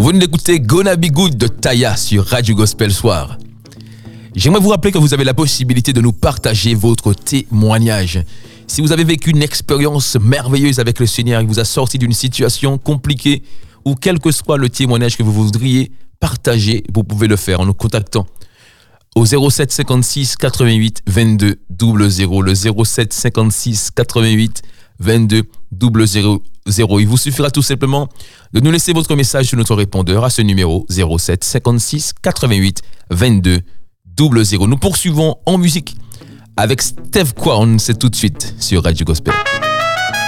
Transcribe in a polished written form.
Vous venez d'écouter Gonna Be Good de Taya sur Radio Gospel Soir. J'aimerais vous rappeler que vous avez la possibilité de nous partager votre témoignage. Si vous avez vécu une expérience merveilleuse avec le Seigneur, il vous a sorti d'une situation compliquée, ou quel que soit le témoignage que vous voudriez partager, vous pouvez le faire en nous contactant au 07 56 88 22 00, le 07 56 88 22 00. Il vous suffira tout simplement de nous laisser votre message sur notre répondeur à ce numéro 07 56 88 22 00. Nous poursuivons en musique avec Steve Quorn, c'est tout de suite sur Radio Gospel.